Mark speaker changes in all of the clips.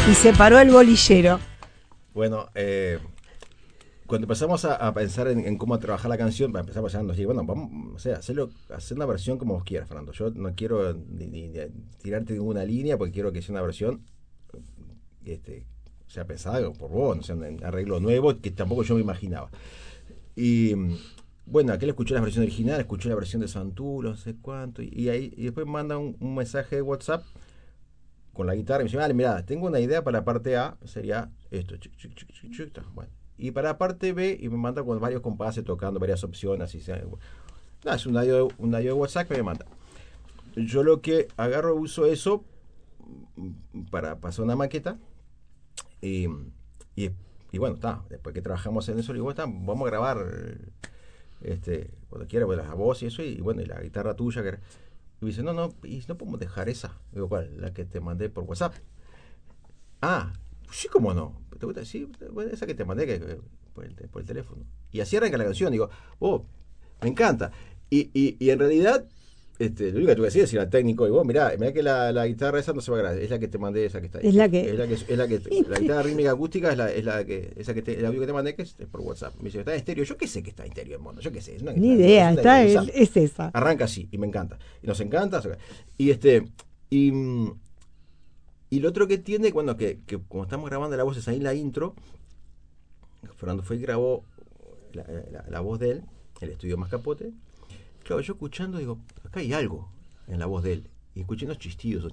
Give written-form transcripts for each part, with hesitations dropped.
Speaker 1: Y se paró el bolillero.
Speaker 2: Bueno, cuando empezamos a pensar en cómo trabajar la canción, empezamos pensando así, bueno, vamos, o sea, hacer una versión como vos quieras, Fernando. Yo no quiero ni tirarte ninguna línea porque quiero que sea una versión sea pensada por vos, no sea un arreglo nuevo que tampoco yo me imaginaba. Y bueno, aquel escuchó la versión original, escuchó la versión de Santú, no sé cuánto, y después manda un mensaje de WhatsApp con la guitarra y me dice, vale, mirá, tengo una idea para la parte A, sería esto, bueno. Y para la parte B, y me manda con varios compases tocando varias opciones, así sea. Nada, es un audio de WhatsApp que me manda. Yo lo que agarro, uso eso para pasar una maqueta, y bueno, está, después que trabajamos en eso, le digo, vamos a grabar cuando quiera, pues, la voz y eso, y bueno, y la guitarra tuya, y me dice, no, y no podemos dejar esa. Digo, ¿cuál? La que te mandé por WhatsApp. Ah, sí, cómo no. ¿Te gusta? Sí, bueno, esa que te mandé por el teléfono. Y así arranca la canción. Digo, me encanta. Y en realidad, lo único que tuve que decir al técnico, y vos, mirá que la guitarra esa no se va a grabar, es la que te mandé, esa que está ahí.
Speaker 1: Es la que
Speaker 2: la guitarra rítmica acústica el audio que te mandé, que es por WhatsApp. Me dice, está en estéreo. Yo qué sé que está en estéreo, en mono, yo qué sé.
Speaker 1: Ni idea, es esa.
Speaker 2: Arranca así, y me encanta. Y nos encanta. Y lo otro que tiene, bueno, que como estamos grabando la voz, es ahí en la intro, Fernando fue y grabó la voz de él, el estudio Más Capote. Claro, yo escuchando digo, acá hay algo en la voz de él. Y escuché unos chistidos.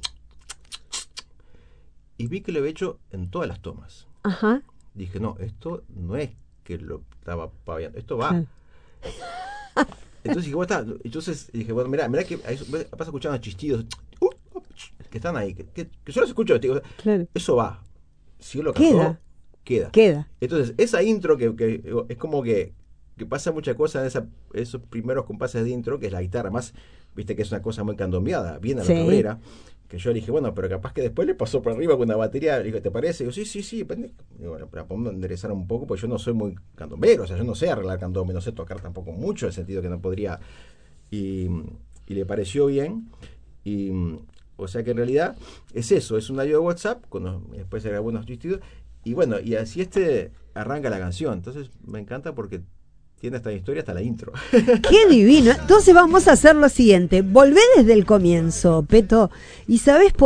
Speaker 2: Y vi que lo había hecho en todas las tomas.
Speaker 1: Ajá.
Speaker 2: Dije, no, esto no es que lo estaba paviando, esto va. Entonces dije, bueno, está. Entonces dije, bueno, mirá que vas escuchando chistidos que están ahí, que yo los escucho, digo,
Speaker 1: claro.
Speaker 2: Eso va. Si yo lo canto, queda. Entonces, esa intro que es como que pasa muchas cosas en esos primeros compases de intro, que es la guitarra, más, viste que es una cosa muy candombeada, bien a la cabrera, que yo le dije, bueno, pero capaz que después le pasó por arriba con una batería, le dije, ¿te parece? Digo, sí, digo, bueno, para poder enderezar un poco, pues yo no soy muy candombero, o sea, yo no sé arreglar candombe, no sé tocar tampoco mucho, en el sentido que no podría, y le pareció bien, o sea que en realidad es eso, es un audio de WhatsApp, después se grabó unos chistidos, y bueno, y así arranca la canción. Entonces me encanta porque tiene esta historia hasta la intro.
Speaker 1: ¡Qué divino! Entonces vamos a hacer lo siguiente, volvé desde el comienzo, Peto, y ¿sabés por